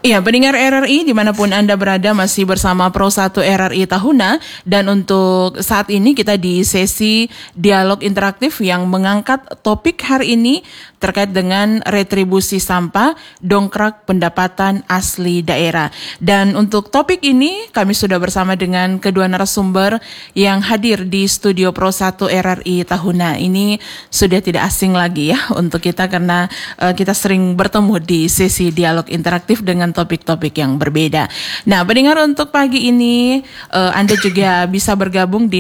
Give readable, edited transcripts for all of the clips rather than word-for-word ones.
Iya, pendengar RRI dimanapun Anda berada masih bersama Pro 1 RRI Tahuna. Dan untuk saat ini kita di sesi dialog interaktif yang mengangkat topik hari ini terkait dengan retribusi sampah, dongkrak pendapatan asli daerah. Dan untuk topik ini kami sudah bersama dengan kedua narasumber yang hadir di studio Pro 1 RRI Tahuna. Ini sudah tidak asing lagi ya untuk kita karena kita sering bertemu di sesi dialog interaktif dengan topik-topik yang berbeda. Nah, pendengar untuk pagi ini Anda juga bisa bergabung di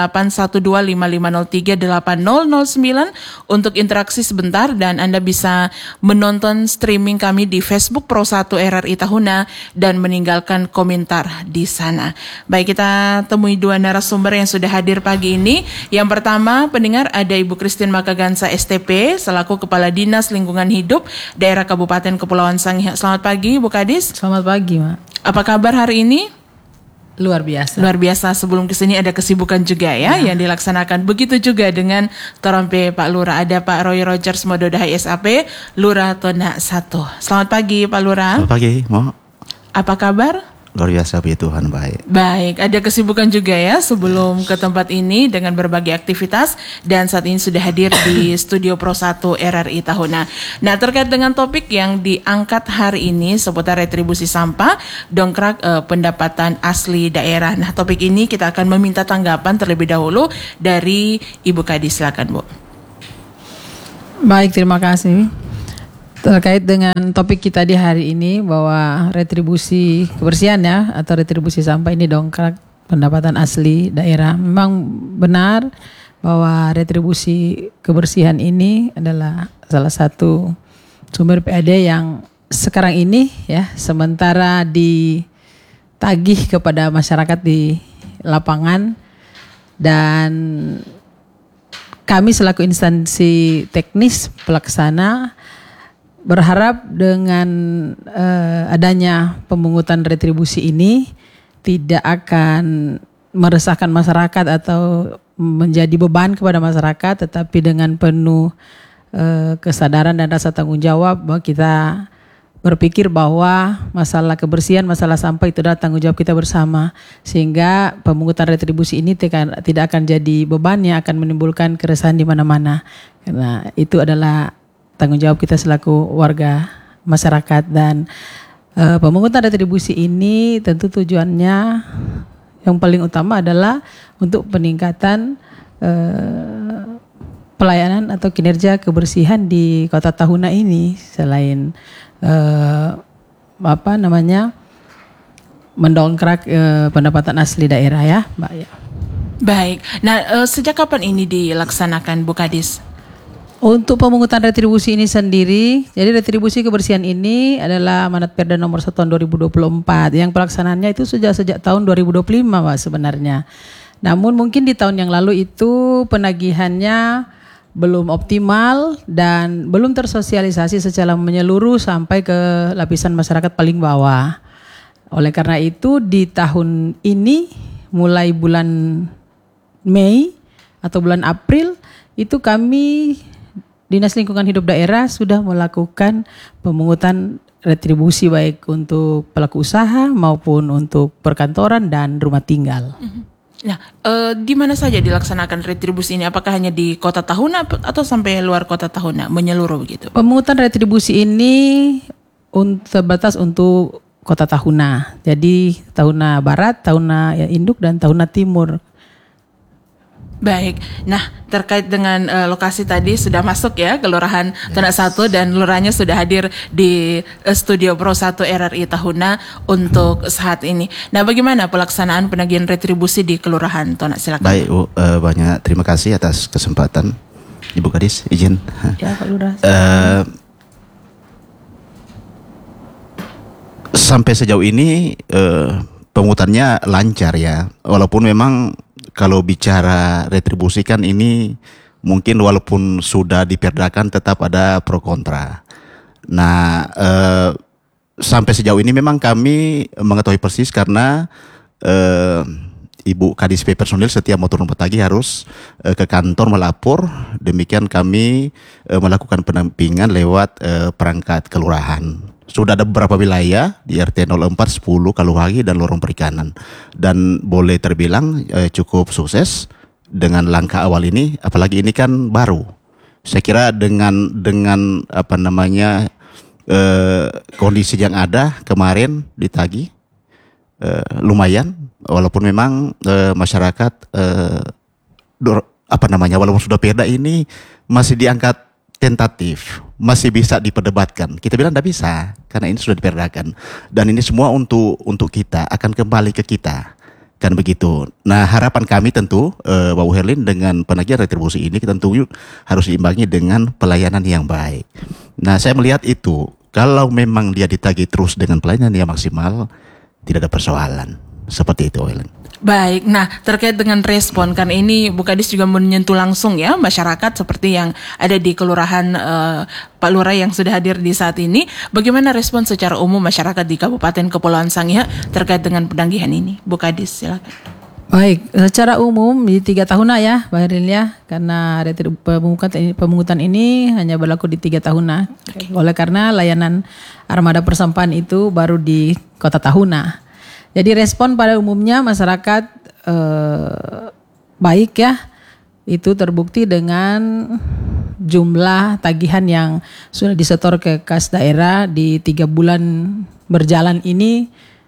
081255038009 untuk interaksi sebentar, dan Anda bisa menonton streaming kami di Facebook Pro 1 RRI Tahuna dan meninggalkan komentar di sana. Baik, kita temui dua narasumber yang sudah hadir pagi ini. Yang pertama, pendengar, ada Ibu Christine Makagansa STP selaku Kepala Dinas Lingkungan Hidup Daerah Kabupaten Kepulauan Sangihe. Selamat pagi, Bu Kadis. Selamat pagi, Mak. Apa kabar hari ini? Luar biasa. Luar biasa. Sebelum kesini ada kesibukan juga ya yang dilaksanakan. Begitu juga dengan Torompe Pak Lurah. Ada Pak Roy Rogers Mododahai SAP, Lurah Tona 1. Selamat pagi Pak Lurah. Selamat pagi, Mo. Apa kabar? Luar biasa, puji Tuhan, baik. Baik, ada kesibukan juga ya sebelum ke tempat ini dengan berbagai aktivitas, dan saat ini sudah hadir di studio Pro 1 RRI Tahuna. Nah, terkait dengan topik yang diangkat hari ini seputar retribusi sampah, dongkrak pendapatan asli daerah. Nah, topik ini kita akan meminta tanggapan terlebih dahulu dari Ibu Kadis. Silakan, Bu. Baik, terima kasih. Terkait dengan topik kita di hari ini bahwa retribusi kebersihan ya atau retribusi sampah ini dongkrak pendapatan asli daerah. Memang benar bahwa retribusi kebersihan ini adalah salah satu sumber PAD yang sekarang ini ya sementara ditagih kepada masyarakat di lapangan, dan kami selaku instansi teknis pelaksana berharap dengan adanya pemungutan retribusi ini tidak akan meresahkan masyarakat atau menjadi beban kepada masyarakat, tetapi dengan penuh kesadaran dan rasa tanggung jawab bahwa kita berpikir bahwa masalah kebersihan, masalah sampah itu adalah tanggung jawab kita bersama, sehingga pemungutan retribusi ini tidak akan jadi beban yang akan menimbulkan keresahan di mana-mana, karena itu adalah tanggung jawab kita selaku warga masyarakat. Dan pemungutan retribusi ini tentu tujuannya yang paling utama adalah untuk peningkatan pelayanan atau kinerja kebersihan di Kota Tahuna ini, selain mendongkrak pendapatan asli daerah ya, Mbak ya. Baik. Nah, sejak kapan ini dilaksanakan, Bu Kadis? Untuk pemungutan retribusi ini sendiri, jadi retribusi kebersihan ini adalah amanat Perda nomor 1 tahun 2024 yang pelaksanaannya itu sejak tahun 2025 Pak sebenarnya. Namun mungkin di tahun yang lalu itu penagihannya belum optimal dan belum tersosialisasi secara menyeluruh sampai ke lapisan masyarakat paling bawah. Oleh karena itu di tahun ini mulai bulan Mei atau bulan April itu kami Dinas Lingkungan Hidup Daerah sudah melakukan pemungutan retribusi baik untuk pelaku usaha maupun untuk perkantoran dan rumah tinggal. Nah, di mana saja dilaksanakan retribusi ini? Apakah hanya di Kota Tahuna atau sampai luar Kota Tahuna, menyeluruh begitu? Pemungutan retribusi ini terbatas untuk Kota Tahuna. Jadi Tahuna Barat, Tahuna Induk, dan Tahuna Timur. Baik, nah terkait dengan lokasi tadi sudah masuk ya Kelurahan Tona 1 dan lurahnya sudah hadir di studio Pro 1 RRI Tahuna untuk saat ini. Nah, bagaimana pelaksanaan penagihan retribusi di Kelurahan Tona? Silakan. Baik, Bu, banyak terima kasih atas kesempatan, Ibu Kadis, izin. Ya, Pak Lurah. Sampai sejauh ini pemungutannya lancar ya, walaupun memang kalau bicara retribusi kan ini mungkin walaupun sudah diperdakan tetap ada pro kontra. Nah, sampai sejauh ini memang kami mengetahui persis karena Ibu Kadis P personil setiap mau turun pagi harus ke kantor melapor. Demikian kami melakukan pendampingan lewat perangkat kelurahan. Sudah ada beberapa wilayah di RT 04, 10, Kaluhagi dan Lorong Perikanan, dan boleh terbilang cukup sukses dengan langkah awal ini. Apalagi ini kan baru. Saya kira dengan apa namanya kondisi yang ada kemarin ditagih lumayan, walaupun memang masyarakat walaupun sudah perda ini masih diangkat tentatif, masih bisa diperdebatkan. Kita bilang tidak bisa karena ini sudah diperdakan, dan ini semua untuk kita, akan kembali ke kita, kan begitu. Nah, harapan kami tentu Bapak Herlin, dengan penagihan retribusi ini kita tentu harus diimbangi dengan pelayanan yang baik. Nah, saya melihat itu, kalau memang dia ditagih terus dengan pelayanan yang maksimal, tidak ada persoalan. Seperti itu, Herlin. Baik, nah terkait dengan respon, kan ini Bu Kadis juga menyentuh langsung ya masyarakat seperti yang ada di kelurahan Pak Lurah yang sudah hadir di saat ini. Bagaimana respon secara umum masyarakat di Kabupaten Kepulauan Sangihe terkait dengan penagihan ini? Bu Kadis, silakan. Baik, secara umum di 3 tahun ya, Pak Herlin ya, karena pemungutan ini hanya berlaku di 3 tahun. Oleh karena layanan armada persampahan itu baru di Kota Tahuna. Jadi respon pada umumnya masyarakat baik ya, itu terbukti dengan jumlah tagihan yang sudah disetor ke kas daerah di 3 bulan berjalan ini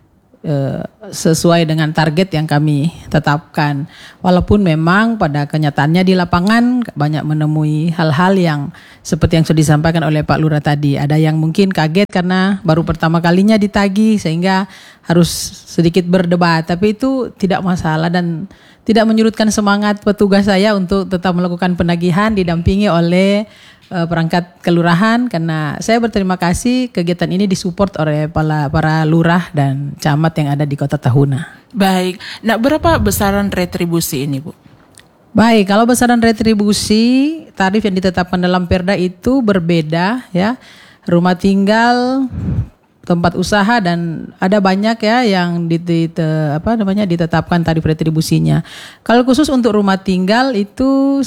sesuai dengan target yang kami tetapkan. Walaupun memang pada kenyataannya di lapangan banyak menemui hal-hal yang seperti yang sudah disampaikan oleh Pak Lurah tadi. Ada yang mungkin kaget karena baru pertama kalinya ditagih sehingga harus sedikit berdebat. Tapi itu tidak masalah dan tidak menyurutkan semangat petugas saya untuk tetap melakukan penagihan didampingi oleh perangkat kelurahan, karena saya berterima kasih kegiatan ini disupport oleh para lurah dan camat yang ada di Kota Tahuna. Baik, nah berapa besaran retribusi ini, Bu? Baik, kalau besaran retribusi tarif yang ditetapkan dalam Perda itu berbeda ya. Rumah tinggal, tempat usaha, dan ada banyak ya yang ditetapkan tarif retribusinya. Kalau khusus untuk rumah tinggal itu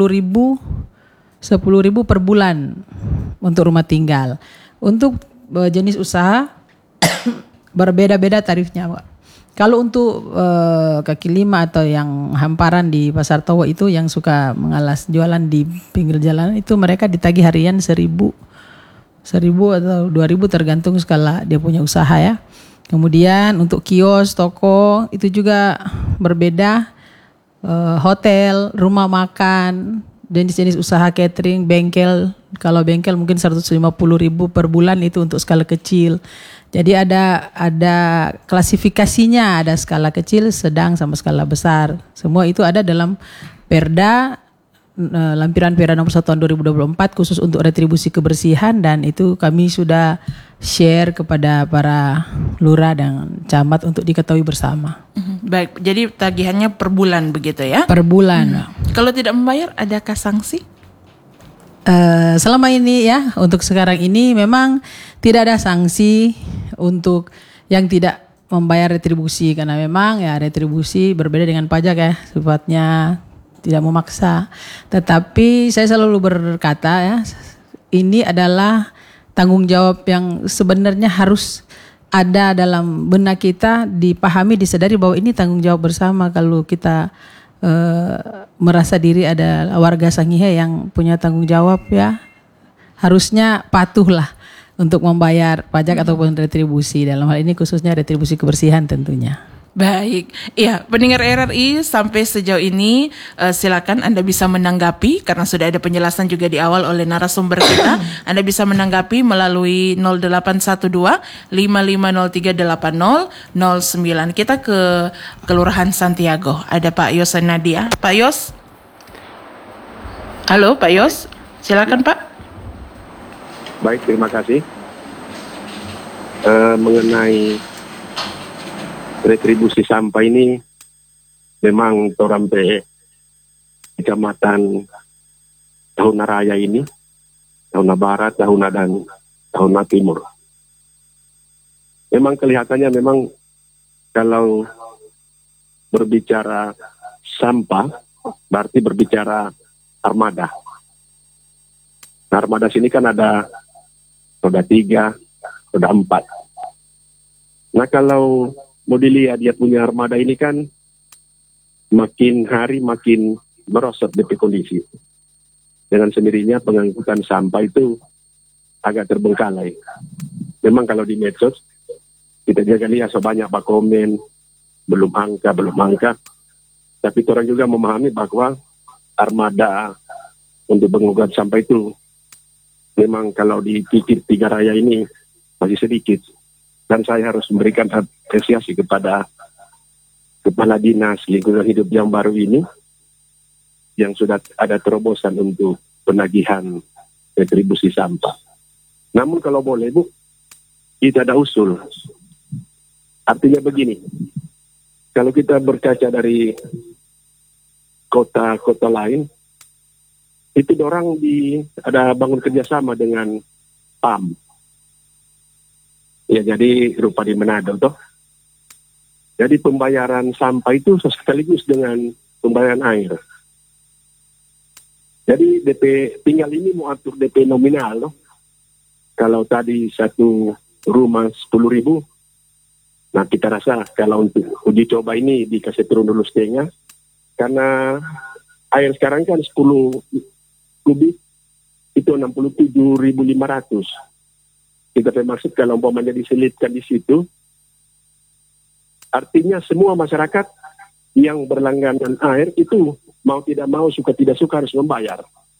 10.000 per bulan untuk rumah tinggal. Untuk jenis usaha berbeda-beda tarifnya, Pak. Kalau untuk kaki lima atau yang hamparan di Pasar Towo itu yang suka mengalas jualan di pinggir jalan itu mereka ditagih harian 1.000 atau 2.000 tergantung skala dia punya usaha ya. Kemudian untuk kios, toko itu juga berbeda. Hotel, rumah makan, jenis-jenis usaha catering, bengkel. Kalau bengkel mungkin 150.000 per bulan itu untuk skala kecil. Jadi ada klasifikasinya, ada skala kecil, sedang, sama skala besar. Semua itu ada dalam Perda, lampiran Perda nomor 1 tahun 2024 khusus untuk retribusi kebersihan, dan itu kami sudah share kepada para lurah dan camat untuk diketahui bersama. Baik, jadi tagihannya per bulan begitu ya? Per bulan. Kalau tidak membayar, adakah sanksi? Selama ini ya, untuk sekarang ini memang tidak ada sanksi untuk yang tidak membayar retribusi, karena memang ya retribusi berbeda dengan pajak ya, sifatnya tidak memaksa. Tetapi saya selalu berkata ya, ini adalah tanggung jawab yang sebenarnya harus ada dalam benak kita, dipahami, disadari bahwa ini tanggung jawab bersama. Kalau kita merasa diri ada warga Sangihe yang punya tanggung jawab ya, harusnya patuhlah untuk membayar pajak ataupun retribusi. Dalam hal ini khususnya retribusi kebersihan tentunya. Baik, ya pendengar RRI sampai sejauh ini silakan Anda bisa menanggapi karena sudah ada penjelasan juga di awal oleh narasumber kita. Anda bisa menanggapi melalui 0812 5503 8009. Kita ke Kelurahan Santiago. Ada Pak Yos Nadia. Pak Yos. Halo Pak Yos, silakan Pak. Baik, terima kasih. Mengenai retribusi sampah ini memang orang Kecamatan Tahuna Raya ini, Tahuna Barat, Tahuna dan Tahuna Timur. Memang kelihatannya memang kalau berbicara sampah berarti berbicara armada. Nah, armada sini kan ada roda 3, roda 4. Nah kalau mau dilihat dia punya armada ini kan makin hari makin merosot DP kondisi. Dengan sendirinya pengangkutan sampah itu agak terbengkalai. Memang kalau di medsos kita juga lihat banyak pak komen belum angka. Tapi orang juga memahami bahwa armada untuk pengangkutan sampah itu memang kalau dipikir Tiga Raya ini masih sedikit. Dan saya harus memberikan apresiasi kepada Kepala Dinas Lingkungan Hidup yang baru ini yang sudah ada terobosan untuk penagihan retribusi sampah. Namun kalau boleh Bu, kita ada usul. Artinya begini, kalau kita berkaca dari kota-kota lain, itu orang ada bangun kerjasama dengan PAM. Ya jadi rupa di Manado toh. Jadi pembayaran sampah itu sekaligus dengan pembayaran air. Jadi DP tinggal ini mau atur DP nominal loh. Kalau tadi satu rumah 10.000, nah kita rasa kalau untuk uji coba ini dikasih turun dulu setengah, karena air sekarang kan 10 kubik itu 67.500. Kita bermaksud kalau umpamanya diselitkan di situ, artinya semua masyarakat yang berlangganan air itu mau tidak mau, suka tidak suka harus membayar.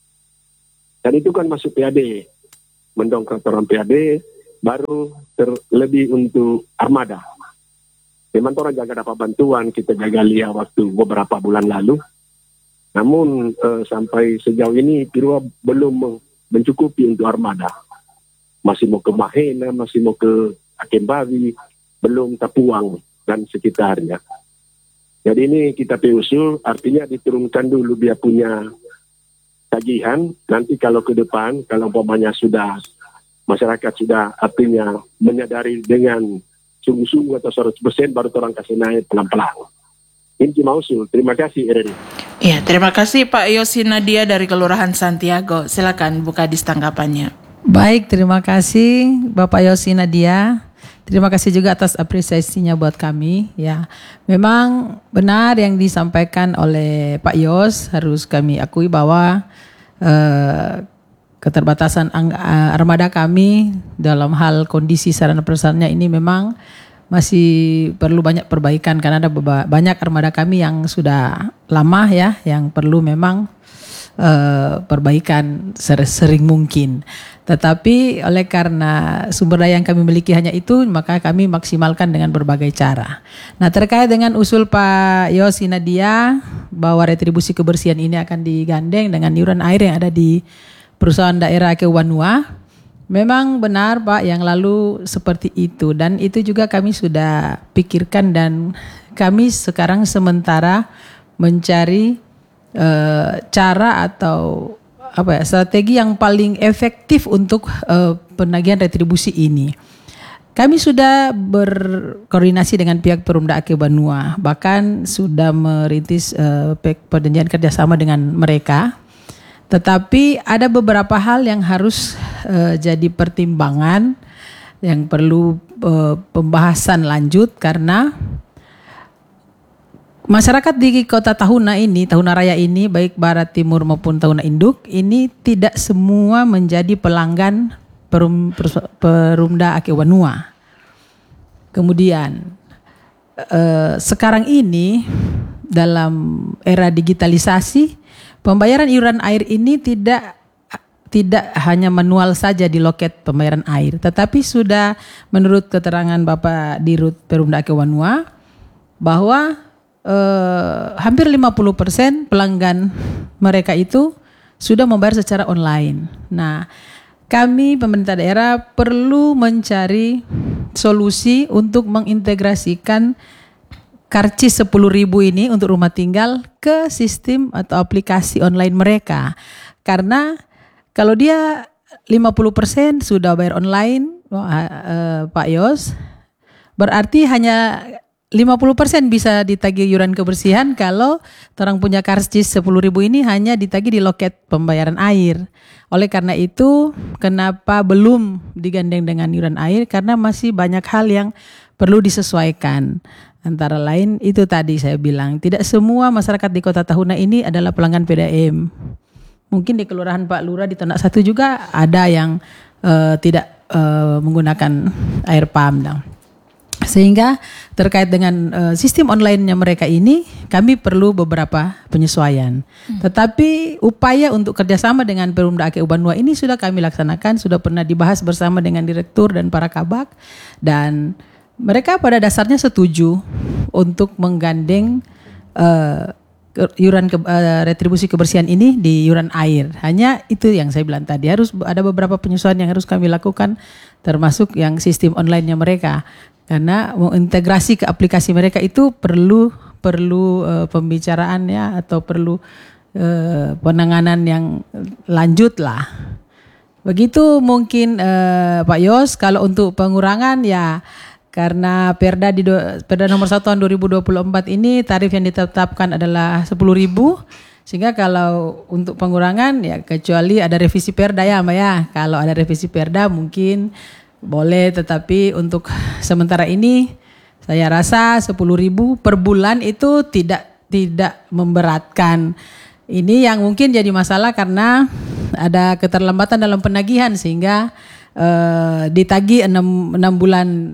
Dan itu kan masuk PAD, mendongkrak orang PAD, baru terlebih untuk armada. Memang orang jaga dapat bantuan, kita jaga lihat waktu beberapa bulan lalu. Namun sampai sejauh ini Pirua belum mencukupi untuk armada. Masih mau ke Mahena, masih mau ke Akembawi, belum Tapuang dan sekitarnya. Jadi ini kita usul, artinya diturunkan dulu dia punya tagihan. Nanti kalau ke depan, kalau umpamanya sudah masyarakat sudah artinya menyadari dengan sungguh-sungguh atau 100%, baru orang kasih naik pelan-pelan. Ini cuma usul. Terima kasih RRI. Ya, terima kasih Pak Yosi Nadia dari Kelurahan Santiago. Silakan buka tanggapannya. Baik, terima kasih Bapak Yosi Nadia. Terima kasih juga atas apresiasinya buat kami. Ya, memang benar yang disampaikan oleh Pak Yos, harus kami akui bahwa keterbatasan armada kami dalam hal kondisi sarana prasarana ini memang masih perlu banyak perbaikan, karena ada banyak armada kami yang sudah lama ya, yang perlu memang perbaikan sering mungkin. Tetapi oleh karena sumber daya yang kami miliki hanya itu, maka kami maksimalkan dengan berbagai cara. Nah, terkait dengan usul Pak Yosi Nadia bahwa retribusi kebersihan ini akan digandeng dengan iuran air yang ada di perusahaan daerah Kewanua, memang benar Pak, yang lalu seperti itu, dan itu juga kami sudah pikirkan, dan kami sekarang sementara mencari cara atau strategi yang paling efektif untuk penagihan retribusi ini. Kami sudah berkoordinasi dengan pihak Perumda Aceh Banua, bahkan sudah merintis perjanjian kerjasama dengan mereka. Tetapi ada beberapa hal yang harus jadi pertimbangan, yang perlu pembahasan lanjut, karena masyarakat di Kota Tahuna Raya ini, baik Barat, Timur maupun Tahuna Induk, ini tidak semua menjadi pelanggan Perumda Aceh Banua. Kemudian sekarang ini dalam era digitalisasi, pembayaran iuran air ini tidak hanya manual saja di loket pembayaran air, tetapi sudah menurut keterangan Bapak Dirut Perumda Aceh Banua bahwa hampir 50% pelanggan mereka itu sudah membayar secara online. Nah, kami pemerintah daerah perlu mencari solusi untuk mengintegrasikan karcis 10.000 ini untuk rumah tinggal ke sistem atau aplikasi online mereka. Karena kalau dia 50% sudah bayar online, Pak Yos, berarti hanya 50% bisa ditagih iuran kebersihan kalau orang punya karcis 10.000 ini hanya ditagih di loket pembayaran air. Oleh karena itu, kenapa belum digandeng dengan iuran air? Karena masih banyak hal yang perlu disesuaikan. Antara lain itu tadi saya bilang, tidak semua masyarakat di Kota Tahuna ini adalah pelanggan PDAM. Mungkin di Kelurahan Pak Lurah di Tandak 1 juga ada yang tidak menggunakan air pump. Sehingga terkait dengan sistem online-nya mereka ini, kami perlu beberapa penyesuaian. Tetapi upaya untuk kerjasama dengan Perumda Aceh Ubanua ini sudah kami laksanakan, sudah pernah dibahas bersama dengan direktur dan para kabak, dan mereka pada dasarnya setuju untuk menggandeng iuran retribusi kebersihan ini di iuran air. Hanya itu yang saya bilang tadi, harus ada beberapa penyesuaian yang harus kami lakukan, termasuk yang sistem online-nya mereka. Karena mengintegrasi ke aplikasi mereka itu perlu pembicaraan ya, atau perlu penanganan yang lanjut lah. Begitu mungkin Pak Yos. Kalau untuk pengurangan ya, karena Perda nomor 1 tahun 2024 ini tarif yang ditetapkan adalah 10.000, sehingga kalau untuk pengurangan ya kecuali ada revisi Perda ya Mbak ya. Kalau ada revisi Perda mungkin boleh, tetapi untuk sementara ini saya rasa 10.000 per bulan itu tidak memberatkan. Ini yang mungkin jadi masalah karena ada keterlambatan dalam penagihan, sehingga ditagih 6 bulan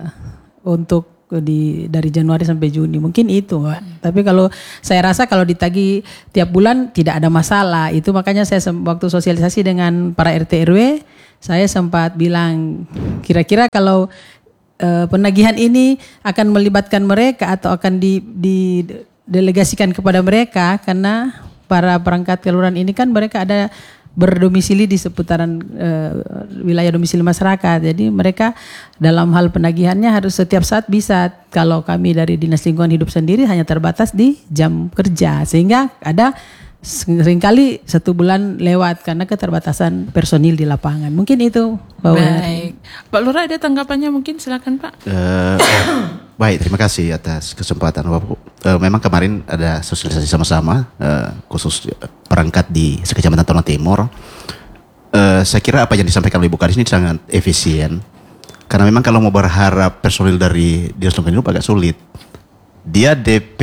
untuk dari Januari sampai Juni. Mungkin itu Mbak. Tapi kalau saya rasa kalau ditagih tiap bulan tidak ada masalah. Itu makanya saya waktu sosialisasi dengan para RT RW, saya sempat bilang kira-kira kalau penagihan ini akan melibatkan mereka atau akan didelegasikan kepada mereka, karena para perangkat kelurahan ini kan mereka ada berdomisili di seputaran wilayah domisili masyarakat. Jadi mereka dalam hal penagihannya harus setiap saat bisa. Kalau kami dari Dinas Lingkungan Hidup sendiri hanya terbatas di jam kerja, sehingga ada seringkali 1 bulan lewat karena keterbatasan personil di lapangan. Mungkin itu Pak Lurah. Baik, Pak Lurah ada tanggapannya mungkin, silakan Pak. Baik, terima kasih atas kesempatan Bapak. Memang kemarin ada sosialisasi sama-sama khusus perangkat di sekecamatan Tahuna Timur. Saya kira apa yang disampaikan oleh Ibu Kadis ini sangat efisien. Karena memang kalau mau berharap personil dari Dinas Lingkungan Hidup agak sulit. Dia DP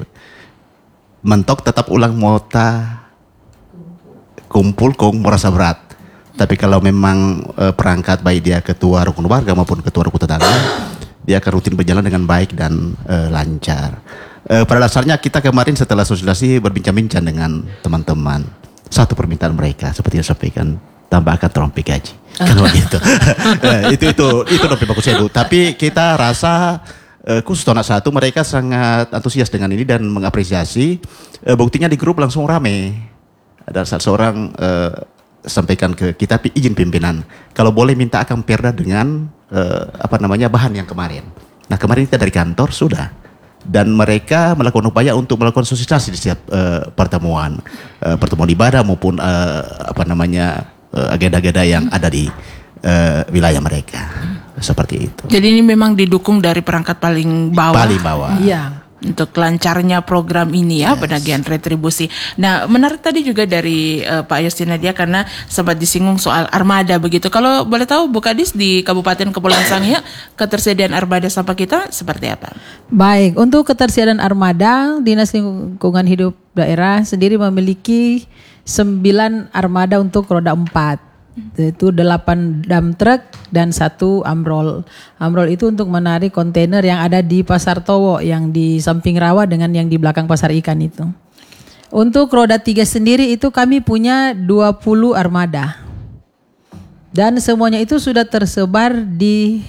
mentok tetap ulang mota kumpul kong merasa berat. Tapi kalau memang perangkat baik dia ketua rukun warga maupun ketua rukun tetangga, dia akan rutin berjalan dengan baik dan lancar. Pada dasarnya kita kemarin setelah sosialisasi berbincang-bincang dengan teman-teman. Satu permintaan mereka seperti yang disampaikan, tambahkan trompet gaji. Kalau gitu. itu lebih bagus ya Bu. Tapi kita rasa khusus Tahuna 1 mereka sangat antusias dengan ini dan mengapresiasi. Buktinya di grup langsung rame. Ada seorang sampaikan ke kita izin pimpinan kalau boleh minta akan Perda dengan bahan yang kemarin. Nah kemarin kita dari kantor sudah, dan mereka melakukan upaya untuk melakukan sosialisasi di setiap pertemuan ibadah maupun agenda-agenda yang ada di wilayah mereka. Seperti itu. Jadi ini memang didukung dari perangkat paling bawah. Paling bawah. Iya. Untuk lancarnya program ini ya, penagihan retribusi. Nah, menarik tadi juga dari Pak Yostinadia karena sempat disinggung soal armada begitu. Kalau boleh tahu Bu Kadis di Kabupaten Kepulauan Sangihe ketersediaan armada sampah kita seperti apa? Baik, untuk ketersediaan armada, Dinas Lingkungan Hidup Daerah sendiri memiliki 9 armada untuk roda 4. Itu 8 dump truck dan 1 amrol. Amrol itu untuk menarik kontainer yang ada di Pasar Towo, yang di samping rawa dengan yang di belakang pasar ikan itu. Untuk roda 3 sendiri itu kami punya 20 armada. Dan semuanya itu sudah tersebar di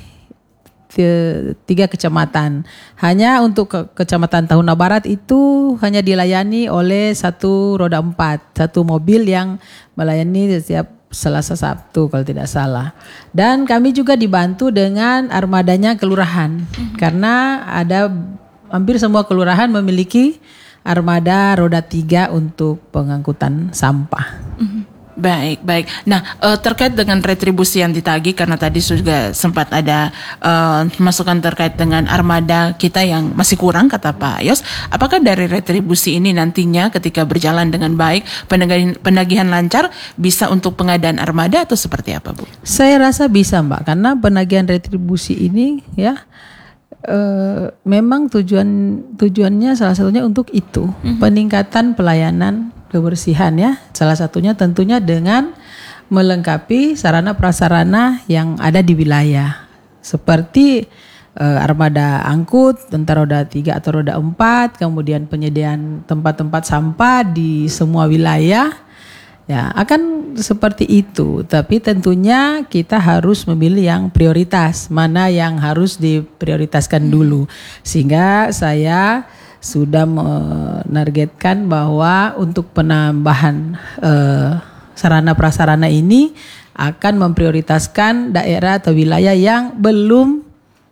3 kecamatan. Hanya untuk kecamatan Tahuna Barat itu hanya dilayani oleh 1 roda 4, 1 mobil yang melayani setiap Selasa Sabtu kalau tidak salah. Dan kami juga dibantu dengan armadanya kelurahan. Karena ada hampir semua kelurahan memiliki armada roda 3 untuk pengangkutan sampah. Baik, baik. Nah, terkait dengan retribusi yang ditagih, karena tadi juga sempat ada masukan terkait dengan armada kita yang masih kurang, kata Pak Yos. Apakah dari retribusi ini nantinya ketika berjalan dengan baik, penagihan lancar, bisa untuk pengadaan armada atau seperti apa, Bu? Saya rasa bisa, Mbak, karena penagihan retribusi ini ya memang tujuannya salah satunya untuk itu, peningkatan pelayanan kebersihan ya. Salah satunya tentunya dengan melengkapi sarana prasarana yang ada di wilayah. Seperti armada angkut, entah roda 3 atau roda 4, kemudian penyediaan tempat-tempat sampah di semua wilayah. Ya, akan seperti itu. Tapi tentunya kita harus memilih yang prioritas, mana yang harus diprioritaskan dulu. Sehingga saya sudah menargetkan bahwa untuk penambahan sarana prasarana ini akan memprioritaskan daerah atau wilayah yang belum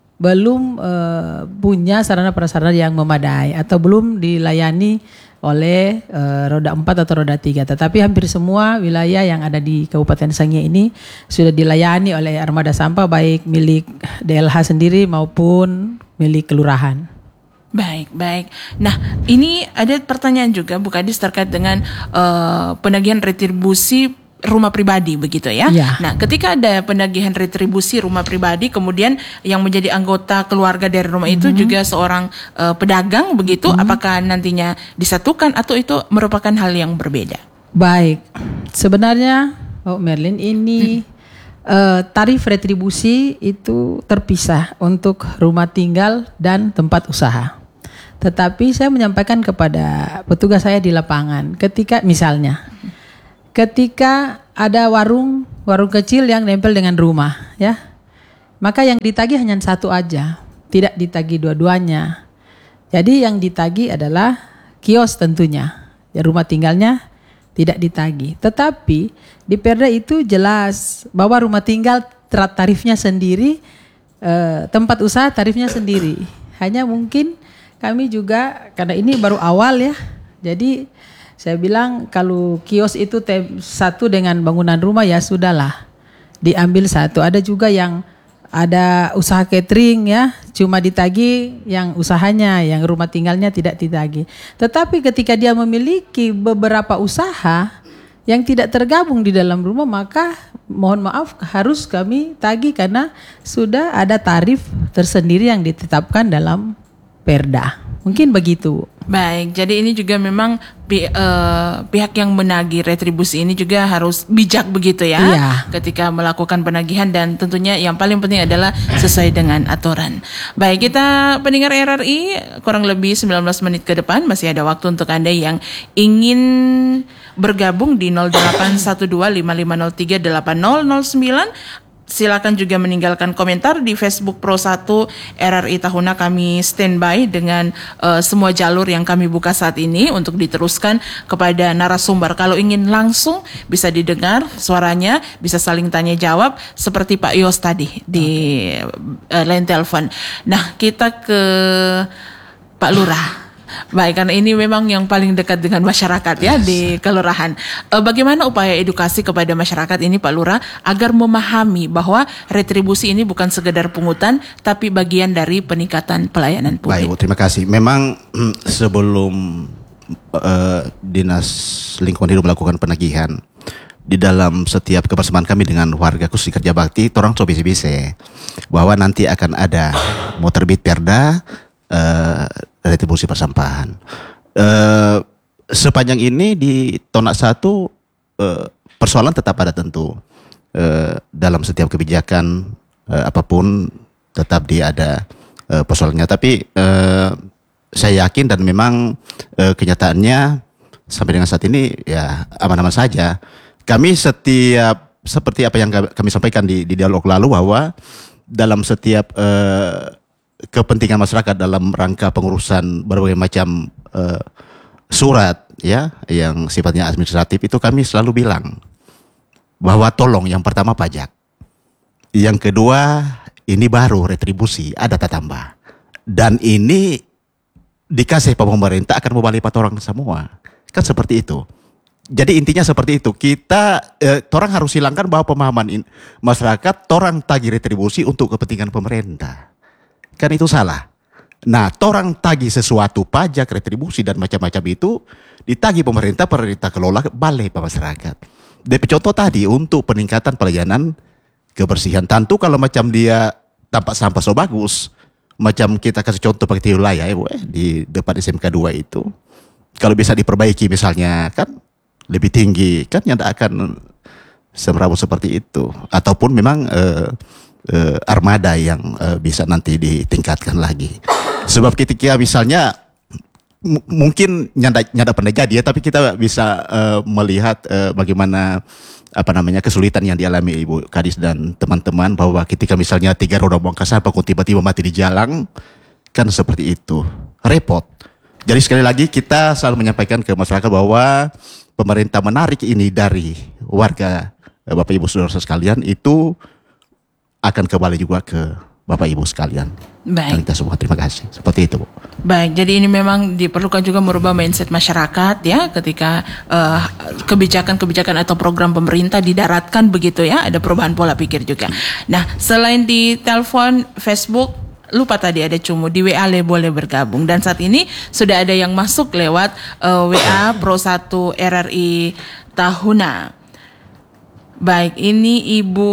punya sarana prasarana yang memadai atau belum dilayani oleh roda 4 atau roda 3. Tetapi hampir semua wilayah yang ada di Kabupaten Sangihe ini sudah dilayani oleh armada sampah, baik milik DLH sendiri maupun milik kelurahan. Baik, baik. Nah, ini ada pertanyaan juga Bu Kadis terkait dengan penagihan retribusi rumah pribadi begitu ya. Ya. Nah, ketika ada penagihan retribusi rumah pribadi, kemudian yang menjadi anggota keluarga dari rumah itu juga seorang pedagang begitu, apakah nantinya disatukan atau itu merupakan hal yang berbeda? Baik, sebenarnya Merlin ini tarif retribusi itu terpisah untuk rumah tinggal dan tempat usaha. Tetapi saya menyampaikan kepada petugas saya di lapangan, ketika ada warung kecil yang nempel dengan rumah, ya, maka yang ditagih hanya satu aja, tidak ditagih dua-duanya. Jadi yang ditagih adalah kios tentunya, ya, rumah tinggalnya tidak ditagih. Tetapi di Perda itu jelas bahwa rumah tinggal tarifnya sendiri, tempat usaha tarifnya sendiri. Hanya mungkin kami juga karena ini baru awal ya, jadi saya bilang kalau kios itu satu dengan bangunan rumah ya sudahlah, diambil satu. Ada juga yang ada usaha catering ya, cuma ditagih yang usahanya, yang rumah tinggalnya tidak ditagih. Tetapi ketika dia memiliki beberapa usaha yang tidak tergabung di dalam rumah, maka mohon maaf harus kami tagih karena sudah ada tarif tersendiri yang ditetapkan dalam Perda. Mungkin begitu. Baik, jadi ini juga memang pihak yang menagih retribusi ini juga harus bijak begitu ya, iya, ketika melakukan penagihan, dan tentunya yang paling penting adalah sesuai dengan aturan. Baik, kita pendengar RRI, kurang lebih 19 menit ke depan masih ada waktu untuk Anda yang ingin bergabung di 081255038009. Silakan juga meninggalkan komentar di Facebook Pro 1 RRI Tahuna. Kami standby dengan semua jalur yang kami buka saat ini untuk diteruskan kepada narasumber. Kalau ingin langsung bisa didengar suaranya, bisa saling tanya jawab seperti Pak Yos tadi di line telepon. Nah, kita ke Pak Lurah. Baik, karena ini memang yang paling dekat dengan masyarakat ya, di kelurahan. Bagaimana upaya edukasi kepada masyarakat ini Pak Lurah agar memahami bahwa retribusi ini bukan sekedar pungutan tapi bagian dari peningkatan pelayanan publik? Baik, Bu, terima kasih. Memang sebelum Dinas Lingkungan Hidup melakukan penagihan, di dalam setiap kebersamaan kami dengan warga khusus kerja bakti, orang coba bisa bahwa nanti akan ada mau terbit Perda retribusi persampahan. Sepanjang ini di Tonak 1 persoalan tetap ada tentu. Dalam setiap kebijakan apapun tetap dia ada persoalannya. Tapi saya yakin dan memang kenyataannya sampai dengan saat ini ya aman-aman saja. Kami seperti apa yang kami sampaikan di dialog lalu, bahwa dalam setiap kepentingan masyarakat dalam rangka pengurusan berbagai macam surat ya yang sifatnya administratif, itu kami selalu bilang bahwa tolong yang pertama pajak, yang kedua ini baru retribusi ada tambah, dan ini dikasih pemerintah akan membalik orang semua, kan seperti itu. Jadi intinya seperti itu. Kita orang harus hilangkan bahwa pemahaman masyarakat orang tagih retribusi untuk kepentingan pemerintah. Kan itu salah. Nah, orang tagih sesuatu pajak, retribusi dan macam-macam itu ditagih pemerintah kelola balai masyarakat. DP contoh tadi untuk peningkatan pelayanan kebersihan. Tentu kalau macam dia tampak sampah so bagus, macam kita kasih contoh pakai wilayah di depan SMK 2 itu, kalau bisa diperbaiki misalnya kan lebih tinggi, kan yang akan semrawut seperti itu. Ataupun memang armada yang bisa nanti ditingkatkan lagi. Sebab ketika misalnya mungkin nyanda pernah jadi ya, tapi kita bisa melihat bagaimana kesulitan yang dialami Ibu Kadis dan teman-teman, bahwa ketika misalnya 3 roda bongkar sampah kok tiba-tiba mati di jalan, kan seperti itu, repot. Jadi sekali lagi kita selalu menyampaikan ke masyarakat bahwa pemerintah menarik ini dari warga Bapak Ibu Saudara sekalian itu akan kembali juga ke Bapak Ibu sekalian. Baik. Dan kita semua terima kasih. Seperti itu, Bu. Baik, jadi ini memang diperlukan juga merubah mindset masyarakat ya, ketika kebijakan-kebijakan atau program pemerintah didaratkan begitu ya, ada perubahan pola pikir juga. Nah, selain di telepon, Facebook, lupa tadi ada Cumu, di WA boleh bergabung, dan saat ini sudah ada yang masuk lewat WA Pro 1 RRI Tahuna. Baik, ini Ibu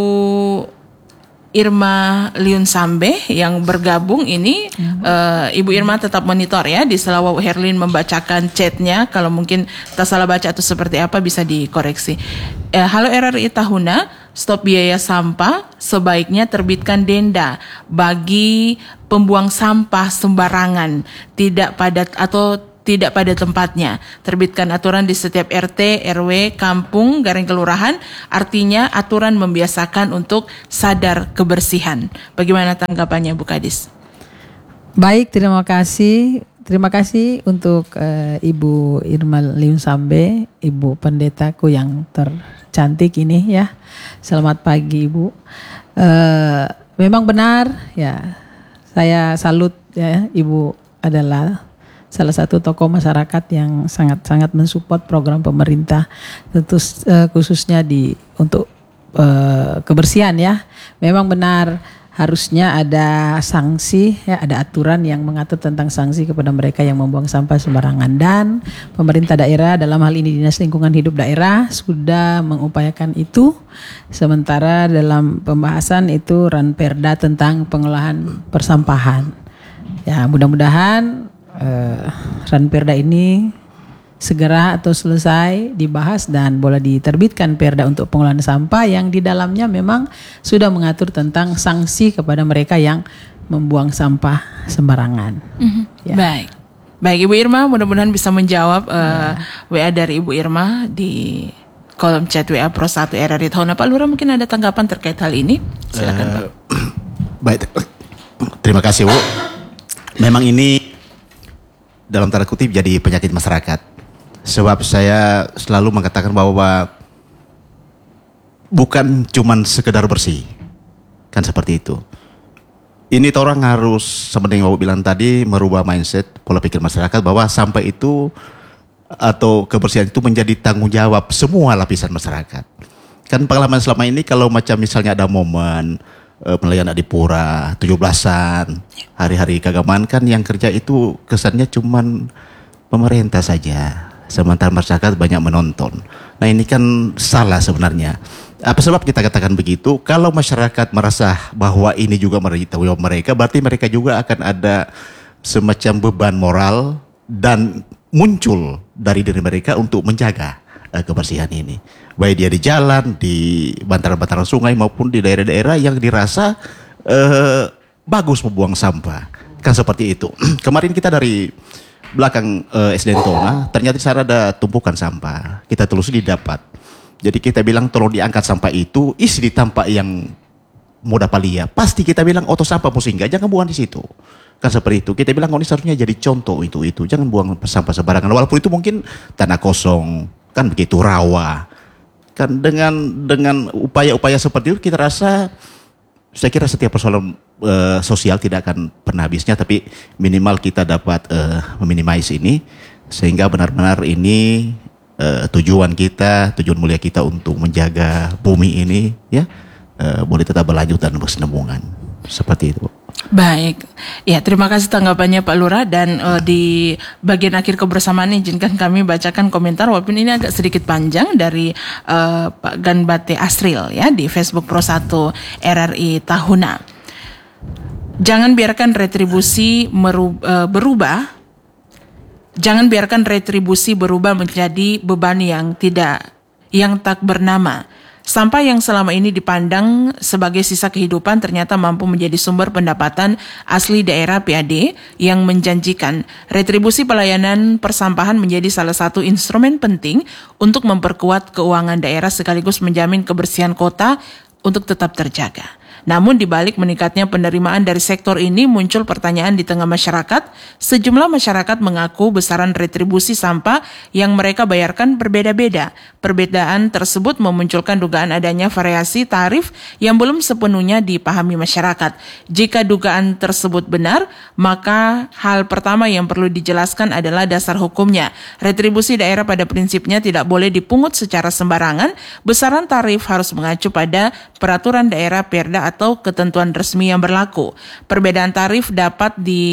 Irma Liun Sambe yang bergabung ini. Ibu Irma tetap monitor ya di sela Herlin membacakan chatnya, kalau mungkin tak salah baca atau seperti apa bisa dikoreksi. Halo RRI Tahuna, stop biaya sampah, sebaiknya terbitkan denda bagi pembuang sampah sembarangan, tidak pada tempatnya. Terbitkan aturan di setiap RT, RW, kampung, garing kelurahan, artinya aturan membiasakan untuk sadar kebersihan. Bagaimana tanggapannya Bu Kadis? Baik, terima kasih. Terima kasih untuk Ibu Irma Liun Sambe, Ibu pendetaku yang tercantik ini ya. Selamat pagi Ibu. Memang benar ya, saya salut ya, Ibu adalah salah satu tokoh masyarakat yang sangat-sangat mensupport program pemerintah, tentu khususnya untuk kebersihan ya. Memang benar harusnya ada sanksi ya, ada aturan yang mengatur tentang sanksi kepada mereka yang membuang sampah sembarangan, dan pemerintah daerah dalam hal ini Dinas Lingkungan Hidup Daerah sudah mengupayakan itu. Sementara dalam pembahasan itu Ranperda tentang pengolahan persampahan. Ya, mudah-mudahan Ranperda ini segera atau selesai dibahas dan boleh diterbitkan perda untuk pengolahan sampah yang di dalamnya memang sudah mengatur tentang sanksi kepada mereka yang membuang sampah sembarangan. Ya. Baik Ibu Irma, mudah-mudahan bisa menjawab WA dari Ibu Irma di kolom chat WA Pro 1 RRI Tahuna. Pak Lurah mungkin ada tanggapan terkait hal ini? Silakan Pak. Baik, terima kasih Bu. Memang ini dalam tanda kutip jadi penyakit masyarakat. Sebab saya selalu mengatakan bahwa bukan cuman sekedar bersih, kan seperti itu. Ini orang harus, seperti yang Bapak bilang tadi, merubah mindset, pola pikir masyarakat bahwa sampah itu atau kebersihan itu menjadi tanggung jawab semua lapisan masyarakat. Kan pengalaman selama ini kalau macam misalnya ada momen pelayanan Adipura, 17-an, hari-hari keagamaan, kan yang kerja itu kesannya cuman pemerintah saja. Sementara masyarakat banyak menonton. Nah ini kan salah sebenarnya. Apa sebab kita katakan begitu? Kalau masyarakat merasa bahwa ini juga menjadi tanggung jawab mereka, berarti mereka juga akan ada semacam beban moral dan muncul dari diri mereka untuk menjaga kebersihan ini. Baik dia di jalan, di bantaran-bantaran sungai maupun di daerah-daerah yang dirasa bagus membuang sampah. Kan seperti itu. Kemarin kita dari belakang SDN Tona, ternyata di sana ada tumpukan sampah. Kita telusuri dapat. Jadi kita bilang tolong diangkat sampah itu, isi di tempat yang mudah palia. Pasti kita bilang oto sampah singgah, jangan buang di situ. Kan seperti itu. Kita bilang ini seharusnya jadi contoh itu. Jangan buang sampah sembarangan. Walaupun itu mungkin tanah kosong, kan begitu rawa. Kan dengan upaya-upaya seperti itu kita rasa, saya kira setiap persoalan sosial tidak akan pernah habisnya, tapi minimal kita dapat meminimais ini sehingga benar-benar ini tujuan mulia kita untuk menjaga bumi ini ya boleh tetap berlanjut dan berkesinambungan. Seperti itu. Baik, ya terima kasih tanggapannya Pak Lurah, dan di bagian akhir kebersamaan izinkan kami bacakan komentar walaupun ini agak sedikit panjang dari Pak Ganbate Asril ya di Facebook Pro 1 RRI Tahuna. Jangan biarkan retribusi berubah. Jangan biarkan retribusi berubah menjadi beban yang tak bernama. Sampah yang selama ini dipandang sebagai sisa kehidupan ternyata mampu menjadi sumber pendapatan asli daerah PAD yang menjanjikan. Retribusi pelayanan persampahan menjadi salah satu instrumen penting untuk memperkuat keuangan daerah sekaligus menjamin kebersihan kota untuk tetap terjaga. Namun di balik meningkatnya penerimaan dari sektor ini muncul pertanyaan di tengah masyarakat. Sejumlah masyarakat mengaku besaran retribusi sampah yang mereka bayarkan berbeda-beda. Perbedaan tersebut memunculkan dugaan adanya variasi tarif yang belum sepenuhnya dipahami masyarakat. Jika dugaan tersebut benar, maka hal pertama yang perlu dijelaskan adalah dasar hukumnya. Retribusi daerah pada prinsipnya tidak boleh dipungut secara sembarangan. Besaran tarif harus mengacu pada peraturan daerah Perda atau ketentuan resmi yang berlaku. Perbedaan tarif dapat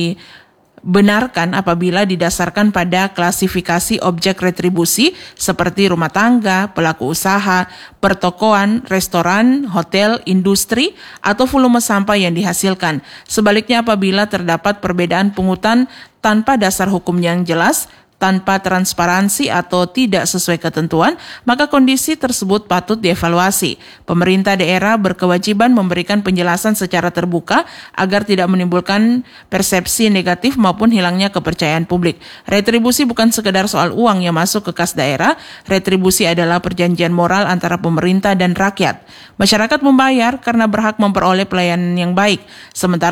dibenarkan apabila didasarkan pada klasifikasi objek retribusi seperti rumah tangga, pelaku usaha, pertokoan, restoran, hotel, industri, atau volume sampah yang dihasilkan. Sebaliknya apabila terdapat perbedaan pungutan tanpa dasar hukum yang jelas, tanpa transparansi atau tidak sesuai ketentuan, maka kondisi tersebut patut dievaluasi. Pemerintah daerah berkewajiban memberikan penjelasan secara terbuka agar tidak menimbulkan persepsi negatif maupun hilangnya kepercayaan publik. Retribusi bukan sekedar soal uang yang masuk ke kas daerah, retribusi adalah perjanjian moral antara pemerintah dan rakyat. Masyarakat membayar karena berhak memperoleh pelayanan yang baik, sementara